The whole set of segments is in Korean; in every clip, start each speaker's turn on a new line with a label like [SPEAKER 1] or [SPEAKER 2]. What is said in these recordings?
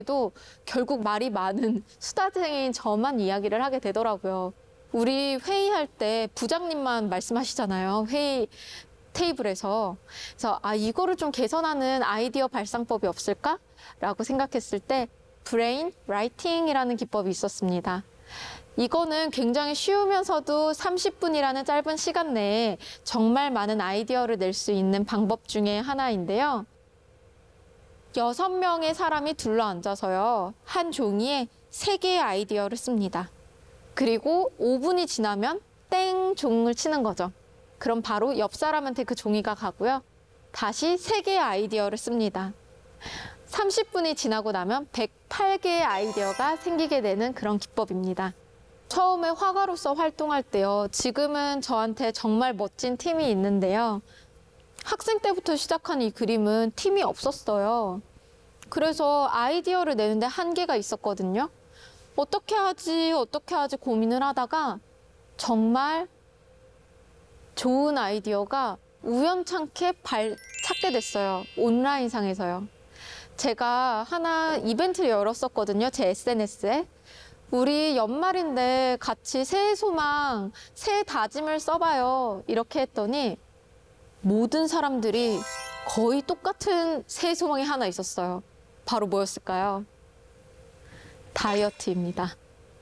[SPEAKER 1] 도 결국 말이 많은 수다쟁이인 저만 이야기를 하게 되더라고요. 우리 회의할 때 부장님만 말씀하시잖아요. 회의 테이블에서. 그래서 이거를 좀 개선하는 아이디어 발상법이 없을까? 라고 생각했을 때 브레인 라이팅이라는 기법이 있었습니다. 이거는 굉장히 쉬우면서도 30분이라는 짧은 시간 내에 정말 많은 아이디어를 낼 수 있는 방법 중에 하나인데요. 6명의 사람이 둘러앉아서요. 한 종이에 3개의 아이디어를 씁니다. 그리고 5분이 지나면 땡 종을 치는 거죠. 그럼 바로 옆 사람한테 그 종이가 가고요. 다시 3개의 아이디어를 씁니다. 30분이 지나고 나면 108개의 아이디어가 생기게 되는 그런 기법입니다. 처음에 화가로서 활동할 때요. 지금은 저한테 정말 멋진 팀이 있는데요. 학생 때부터 시작한 이 그림은 팀이 없었어요. 그래서 아이디어를 내는데 한계가 있었거든요. 어떻게 하지 고민을 하다가 정말 좋은 아이디어가 우연찮게 찾게 됐어요. 온라인상에서요. 제가 하나 이벤트를 열었었거든요. 제 SNS에. 우리 연말인데 같이 새해 소망, 새해 다짐을 써봐요. 이렇게 했더니 모든 사람들이 거의 똑같은 새해 소망이 하나 있었어요. 바로 뭐였을까요? 다이어트입니다.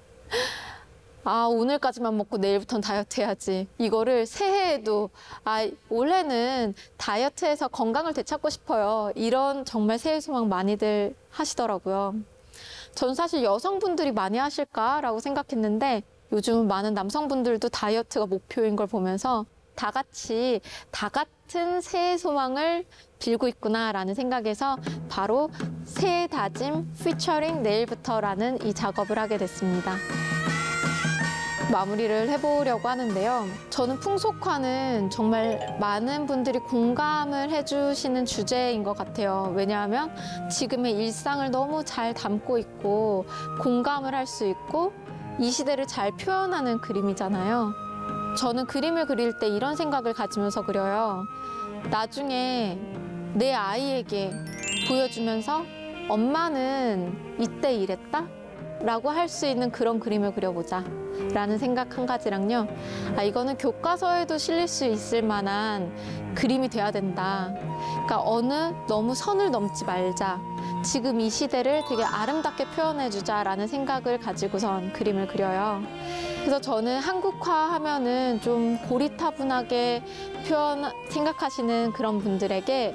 [SPEAKER 1] 오늘까지만 먹고 내일부터는 다이어트 해야지. 이거를 새해에도 올해는 다이어트해서 건강을 되찾고 싶어요. 이런 정말 새해 소망 많이들 하시더라고요. 전 사실 여성분들이 많이 하실까라고 생각했는데 요즘은 많은 남성분들도 다이어트가 목표인 걸 보면서 다 같은 새해 소망을 빌고 있구나라는 생각에서 바로 새해 다짐 피처링 내일부터라는 이 작업을 하게 됐습니다. 마무리를 해보려고 하는데요. 저는 풍속화는 정말 많은 분들이 공감을 해주시는 주제인 것 같아요. 왜냐하면 지금의 일상을 너무 잘 담고 있고 공감을 할 수 있고 이 시대를 잘 표현하는 그림이잖아요. 저는 그림을 그릴 때 이런 생각을 가지면서 그려요. 나중에 내 아이에게 보여주면서 엄마는 이때 이랬다? 라고 할 수 있는 그런 그림을 그려보자 라는 생각 한 가지랑요. 이거는 교과서에도 실릴 수 있을 만한 그림이 돼야 된다. 그러니까 너무 선을 넘지 말자. 지금 이 시대를 되게 아름답게 표현해주자 라는 생각을 가지고선 그림을 그려요. 그래서 저는 한국화 하면은 좀 고리타분하게 생각하시는 그런 분들에게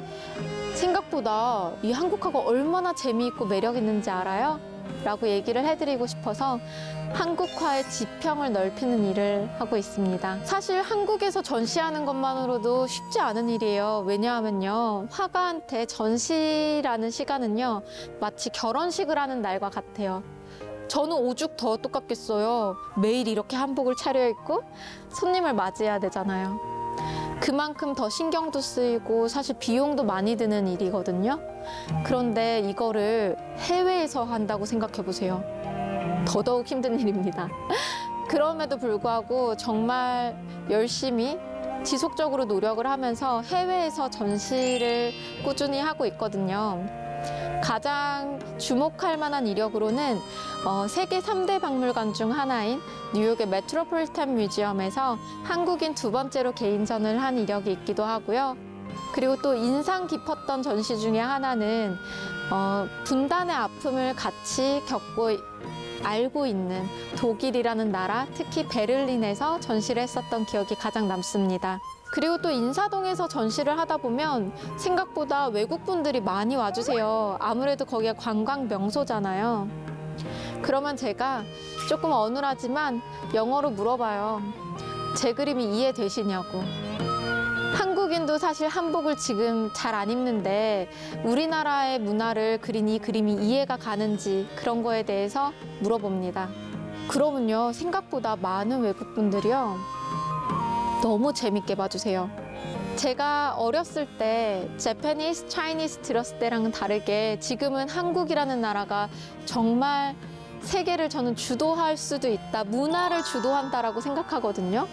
[SPEAKER 1] 생각보다 이 한국화가 얼마나 재미있고 매력 있는지 알아요? 라고 얘기를 해드리고 싶어서 한국화의 지평을 넓히는 일을 하고 있습니다. 사실 한국에서 전시하는 것만으로도 쉽지 않은 일이에요. 왜냐하면요. 화가한테 전시라는 시간은요. 마치 결혼식을 하는 날과 같아요. 저는 오죽 더 똑같겠어요. 매일 이렇게 한복을 차려입고 손님을 맞이해야 되잖아요. 그만큼 더 신경도 쓰이고 사실 비용도 많이 드는 일이거든요. 그런데 이거를 해외에서 한다고 생각해 보세요. 더더욱 힘든 일입니다. 그럼에도 불구하고 정말 열심히 지속적으로 노력을 하면서 해외에서 전시를 꾸준히 하고 있거든요. 가장 주목할 만한 이력으로는 세계 3대 박물관 중 하나인 뉴욕의 메트로폴리탄 뮤지엄에서 한국인 2번째로 개인전을 한 이력이 있기도 하고요. 그리고 또 인상 깊었던 전시 중에 하나는 분단의 아픔을 같이 알고 있는 독일이라는 나라, 특히 베를린에서 전시를 했었던 기억이 가장 남습니다. 그리고 또 인사동에서 전시를 하다 보면 생각보다 외국 분들이 많이 와주세요. 아무래도 거기가 관광 명소잖아요. 그러면 제가 조금 어눌하지만 영어로 물어봐요. 제 그림이 이해되시냐고. 한국인도 사실 한복을 지금 잘 안 입는데 우리나라의 문화를 그린 이 그림이 이해가 가는지 그런 거에 대해서 물어봅니다. 그러면요. 생각보다 많은 외국 분들이요. 너무 재밌게 봐주세요. 제가 어렸을 때 재패니스, 차이니스 들었을 때랑은 다르게 지금은 한국이라는 나라가 정말 세계를 저는 주도할 수도 있다. 문화를 주도한다라고 생각하거든요.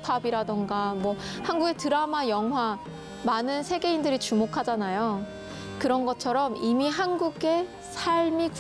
[SPEAKER 1] K-팝이라던가 한국의 드라마, 영화 많은 세계인들이 주목하잖아요. 그런 것처럼 이미 한국의 삶이